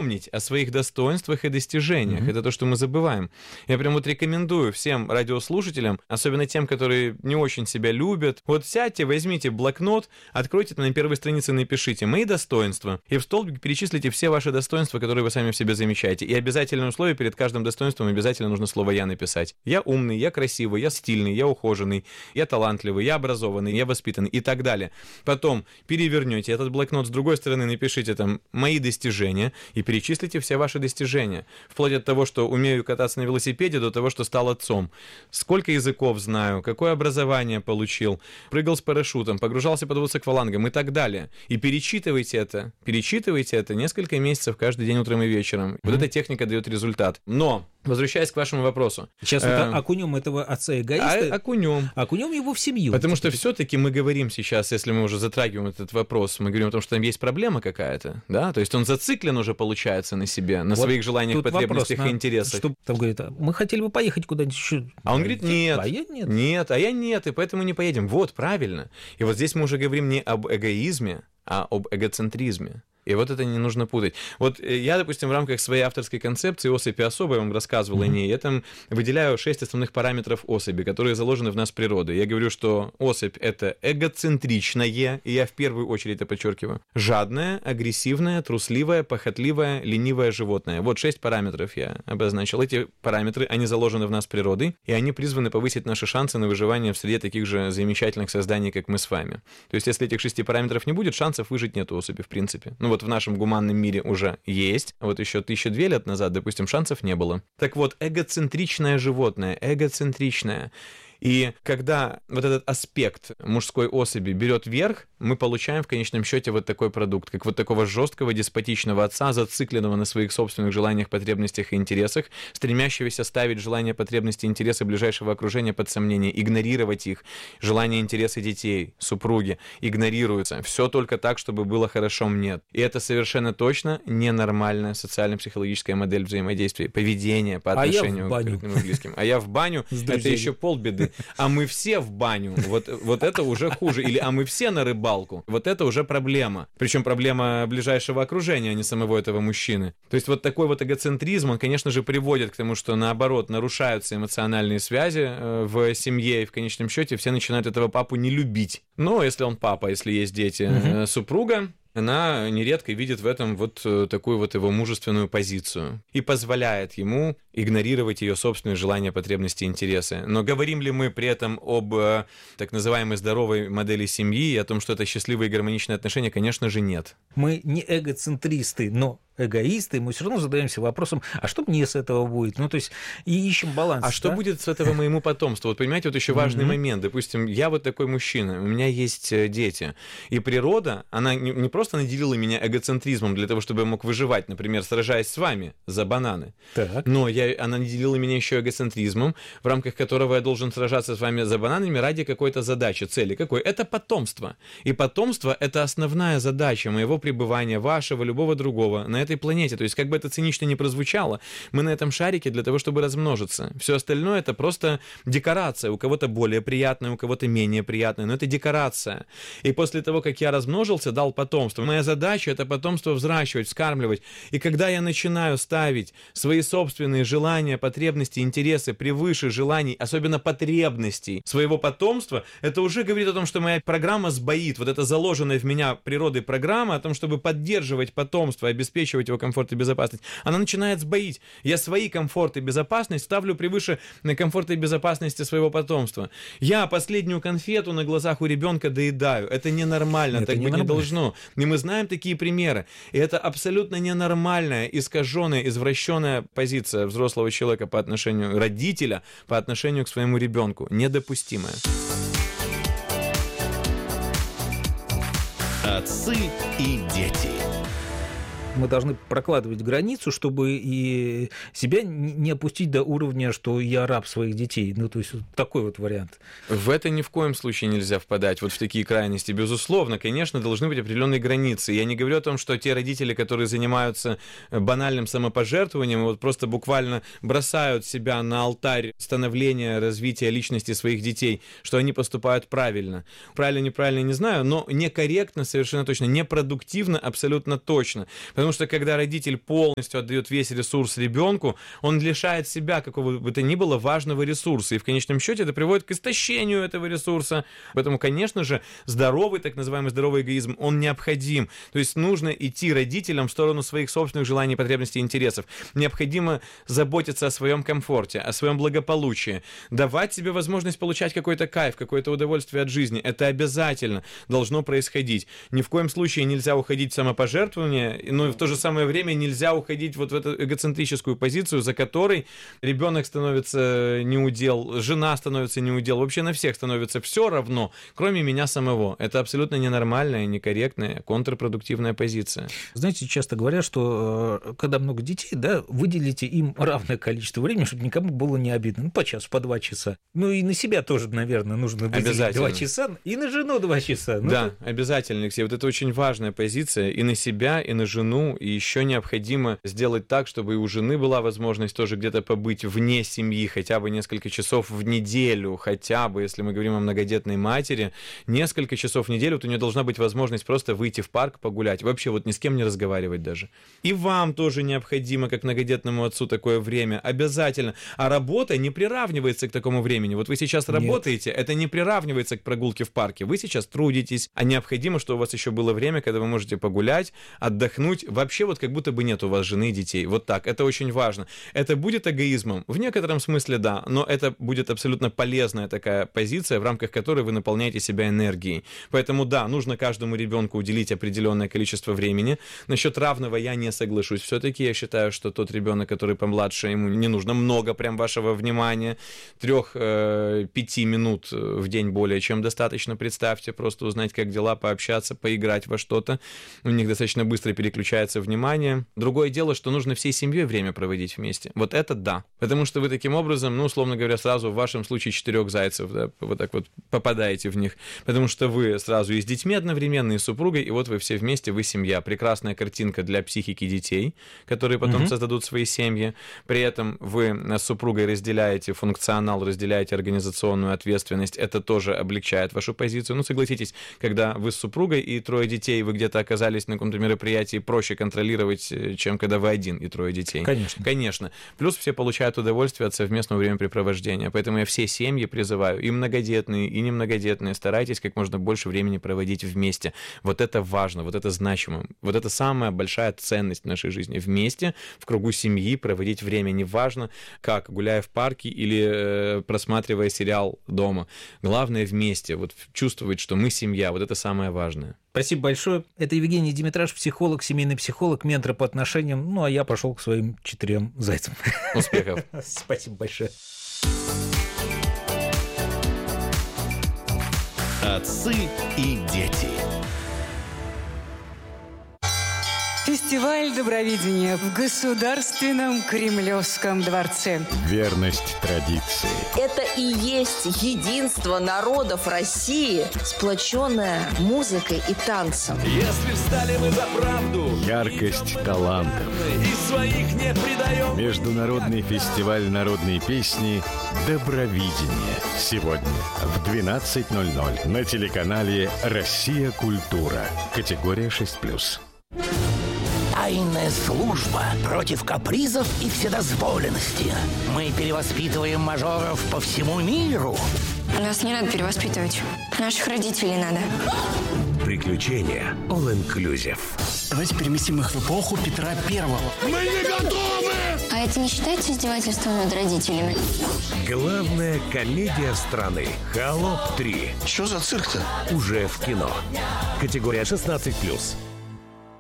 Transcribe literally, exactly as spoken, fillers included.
помнить о своих достоинствах и достижениях. Mm-hmm. Это то, что мы забываем. Я прям вот рекомендую всем радиослушателям, особенно тем, которые не очень себя любят, вот сядьте, возьмите блокнот, откройте на первой странице, напишите «Мои достоинства», и в столбик перечислите все ваши достоинства, которые вы сами в себе замечаете. И обязательное условие: перед каждым достоинством обязательно нужно слово «я» написать. Я умный, я красивый, я стильный, я ухоженный, я талантливый, я образованный, я воспитанный и так далее. Потом перевернете этот блокнот, с другой стороны напишите там «Мои достижения» и перечислите все ваши достижения. Вплоть от того, что умею кататься на велосипеде, до того, что стал отцом. Сколько языков знаю, какое образование получил, прыгал с парашютом, погружался под воду с аквалангом и так далее. И перечитывайте это, перечитывайте это несколько месяцев каждый день утром и вечером. Mm-hmm. Вот эта техника дает результат. Но, возвращаясь к вашему вопросу. Сейчас э- вот окунем этого отца-эгоиста. А- окунем. Окунем его в семью. Потому что все-таки мы говорим сейчас, если мы уже затрагиваем этот вопрос, мы говорим о том, что там есть проблема какая-то, да, то есть он зациклен уже, получается, на себе, на вот своих желаниях, потребностях вопрос, и интересах. Что там говорит, мы хотели бы поехать куда-нибудь еще. А он говорит, нет, поедет, нет, нет, а я нет, и поэтому не поедем. Вот, правильно. И вот здесь мы уже говорим не об эгоизме, а об эгоцентризме. И вот это не нужно путать. Вот я, допустим, в рамках своей авторской концепции особи особой, я вам рассказывал mm-hmm. о ней, я там выделяю шесть основных параметров особи, которые заложены в нас природой. Я говорю, что особь — это эгоцентричное, и я в первую очередь это подчеркиваю, жадное, агрессивное, трусливое, похотливое, ленивое животное. Вот шесть параметров я обозначил. Эти параметры, они заложены в нас природой, и они призваны повысить наши шансы на выживание в среде таких же замечательных созданий, как мы с вами. То есть, если этих шести параметров не будет, шансов выжить нет у особи, в принципе. Ну вот в нашем гуманном мире уже есть, а вот еще тысячу две лет назад, допустим, шансов не было. Так вот, эгоцентричное животное, эгоцентричное. И когда вот этот аспект мужской особи берет верх, мы получаем в конечном счете вот такой продукт, как вот такого жесткого, деспотичного отца, зацикленного на своих собственных желаниях, потребностях и интересах, стремящегося ставить желания, потребности, интересы ближайшего окружения под сомнение, игнорировать их, желания, интересы детей, супруги, игнорируются. Все только так, чтобы было хорошо мне. И это совершенно точно ненормальная социально-психологическая модель взаимодействия, поведения по отношению а к моим близким. А я в баню, это еще полбеды. А мы все в баню, вот, вот это уже хуже. Или а мы все на рыбалку, вот это уже проблема. Причем проблема ближайшего окружения, а не самого этого мужчины. То есть вот такой вот эгоцентризм, он, конечно же, приводит к тому, что наоборот нарушаются эмоциональные связи в семье, и в конечном счете все начинают этого папу не любить. Но если он папа, если есть дети, угу. супруга, она нередко видит в этом вот такую вот его мужественную позицию и позволяет ему игнорировать ее собственные желания, потребности, интересы. Но говорим ли мы при этом об так называемой здоровой модели семьи и о том, что это счастливые и гармоничные отношения? Конечно же, нет. Мы не эгоцентристы, но эгоисты, мы все равно задаемся вопросом, а что мне с этого будет? Ну, то есть, и ищем баланс. А да? Что будет с этого моему потомству? Вот понимаете, вот еще важный mm-hmm. момент. Допустим, я вот такой мужчина, у меня есть дети, и природа, она не просто наделила меня эгоцентризмом для того, чтобы я мог выживать, например, сражаясь с вами за бананы, так. но я, она наделила меня еще эгоцентризмом, в рамках которого я должен сражаться с вами за бананами ради какой-то задачи, цели. Какой? Это потомство. И потомство — это основная задача моего пребывания, вашего, любого другого, на этой планете. То есть, как бы это цинично ни прозвучало, мы на этом шарике для того, чтобы размножиться. Все остальное — это просто декорация. У кого-то более приятная, у кого-то менее приятная, но это декорация. И после того, как я размножился, дал потомство. Моя задача — это потомство взращивать, вскармливать. И когда я начинаю ставить свои собственные желания, потребности, интересы превыше желаний, особенно потребностей своего потомства, это уже говорит о том, что моя программа сбоит. Вот эта заложенная в меня природой программа о том, чтобы поддерживать потомство, обеспечивать его комфорт и безопасность, она начинает сбоить. Я свои комфорт и безопасность ставлю превыше комфорта и безопасности своего потомства. Я последнюю конфету на глазах у ребенка доедаю. Это ненормально, это так быть не должно. И мы знаем такие примеры. И это абсолютно ненормальная, искаженная, извращенная позиция взрослого человека по отношению родителя, по отношению к своему ребенку. Недопустимая. Отцы и дети. Мы должны прокладывать границу, чтобы и себя не опустить до уровня, что я раб своих детей. Ну, то есть, вот такой вот вариант. В это ни в коем случае нельзя впадать, вот в такие крайности. Безусловно, конечно, должны быть определенные границы. Я не говорю о том, что те родители, которые занимаются банальным самопожертвованием, вот просто буквально бросают себя на алтарь становления, развития личности своих детей, что они поступают правильно. Правильно, неправильно, не знаю, но некорректно, совершенно точно, непродуктивно, абсолютно точно. Потому Потому что когда родитель полностью отдает весь ресурс ребенку, он лишает себя какого бы то ни было важного ресурса. И в конечном счете это приводит к истощению этого ресурса. Поэтому, конечно же, здоровый, так называемый здоровый эгоизм, он необходим. То есть нужно идти родителям в сторону своих собственных желаний, потребностей и интересов. Необходимо заботиться о своем комфорте, о своем благополучии, давать себе возможность получать какой-то кайф, какое-то удовольствие от жизни. Это обязательно должно происходить. Ни в коем случае нельзя уходить в самопожертвование, но в то же самое время нельзя уходить вот в эту эгоцентрическую позицию, за которой ребенок становится неудел, жена становится неудел, вообще на всех становится все равно, кроме меня самого. Это абсолютно ненормальная, некорректная, контрпродуктивная позиция. Знаете, часто говорят, что э, когда много детей, да, выделите им равное количество времени, чтобы никому было не обидно. Ну, по часу, по два часа. Ну, и на себя тоже, наверное, нужно выделить два часа, и на жену два часа. Ну, да, это... обязательно, Алексей. Вот это очень важная позиция. И на себя, и на жену. И еще необходимо сделать так, чтобы и у жены была возможность тоже где-то побыть вне семьи хотя бы несколько часов в неделю. Хотя бы, если мы говорим о многодетной матери, несколько часов в неделю, то у нее должна быть возможность просто выйти в парк, погулять. Вообще вот ни с кем не разговаривать даже. И вам тоже необходимо, как многодетному отцу, такое время. Обязательно. А работа не приравнивается к такому времени. Вот вы сейчас работаете, Нет. это не приравнивается к прогулке в парке. Вы сейчас трудитесь, а необходимо, чтобы у вас еще было время, когда вы можете погулять, отдохнуть. Вообще вот как будто бы нет у вас жены и детей. Вот так. Это очень важно. Это будет эгоизмом? В некотором смысле да, но это будет абсолютно полезная такая позиция, в рамках которой вы наполняете себя энергией. Поэтому да, нужно каждому ребенку уделить определенное количество времени. Насчет равного я не соглашусь. Все-таки я считаю, что тот ребенок, который помладше, ему не нужно много прям вашего внимания. Трех-пяти минут в день более чем достаточно. Представьте, просто узнать, как дела, пообщаться, поиграть во что-то. У них достаточно быстро переключается внимание. Другое дело, что нужно всей семьей время проводить вместе. Вот это да. Потому что вы таким образом, ну, условно говоря, сразу в вашем случае четырех зайцев, да, вот так вот попадаете в них. Потому что вы сразу и с детьми одновременно, и с супругой, и вот вы все вместе, вы семья. Прекрасная картинка для психики детей, которые потом угу. создадут свои семьи. При этом вы с супругой разделяете функционал, разделяете организационную ответственность. Это тоже облегчает вашу позицию. Ну, согласитесь, когда вы с супругой и трое детей, вы где-то оказались на каком-то мероприятии, проще контролировать, чем когда вы один и трое детей. Конечно. Конечно. Плюс все получают удовольствие от совместного времяпрепровождения. Поэтому я все семьи призываю, и многодетные, и немногодетные, старайтесь как можно больше времени проводить вместе. Вот это важно, вот это значимо. Вот это самая большая ценность в нашей жизни. Вместе, в кругу семьи проводить время. Неважно, как, гуляя в парке или э, просматривая сериал дома. Главное вместе, вот чувствовать, что мы семья. Вот это самое важное. Спасибо большое. Это Евгений Димитраш, психолог, семейный психолог, ментор по отношениям. Ну, а я пошел к своим четырем зайцам. Успехов. Спасибо большое. Отцы и дети. Фестиваль добровидения в Государственном Кремлевском дворце. Верность традиции. Это и есть единство народов России, сплоченное музыкой и танцем. Если встали мы за правду, Яркость талантов. и своих не предаем. Международный фестиваль народной песни «Добровидение». Сегодня в двенадцать ноль ноль на телеканале «Россия. Культура». Категория шесть плюс. Тайная служба против капризов и вседозволенности. Мы перевоспитываем мажоров по всему миру. Нас не надо перевоспитывать. Наших родителей надо. Приключения All Inclusive. Давайте переместим их в эпоху Петра Первого. Мы не готовы! А это не считается издевательством над родителями? Главная комедия страны «Холоп три». Что за цирк-то? Уже в кино. Категория шестнадцать плюс.